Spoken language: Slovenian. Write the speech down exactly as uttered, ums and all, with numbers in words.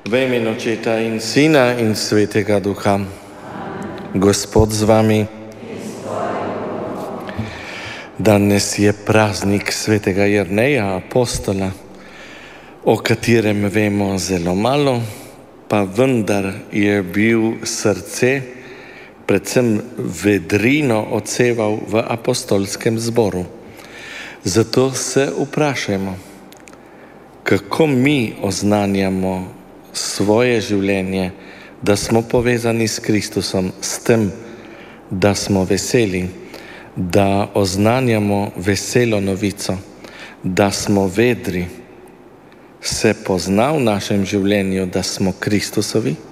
V imenu Očeta in Sina in Svetega Duha. Gospod z vami. Danes je praznik svetega Jerneja, apostola, o katerem vemo zelo malo, pa vendar je bil srce, predvsem vedrino odseval v apostolskem zboru. Zato se vprašajmo, kako mi oznanjamo svoje življenje, da smo povezani s Kristusom, s tem, da smo veseli, da oznanjamo veselo novico, da smo vedri. Se pozna v našem življenju, da smo Kristusovi?